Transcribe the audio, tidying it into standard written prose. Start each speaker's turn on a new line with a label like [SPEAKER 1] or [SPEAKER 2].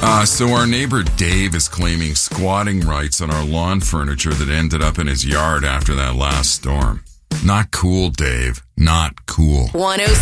[SPEAKER 1] So our neighbor Dave is claiming squatting rights on our lawn furniture that ended up in his yard after that last storm. Not cool, Dave. Not cool.
[SPEAKER 2] 106.